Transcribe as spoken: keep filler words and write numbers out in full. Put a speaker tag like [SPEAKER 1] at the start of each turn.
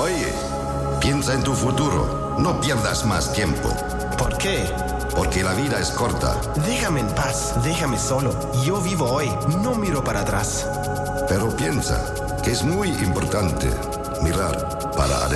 [SPEAKER 1] Oye, piensa en tu futuro. No pierdas más tiempo.
[SPEAKER 2] ¿Por qué?
[SPEAKER 1] Porque la vida es corta.
[SPEAKER 2] Déjame en paz, déjame solo. Yo vivo hoy, no miro para atrás.
[SPEAKER 1] Pero piensa que es muy importante mirar para adelante.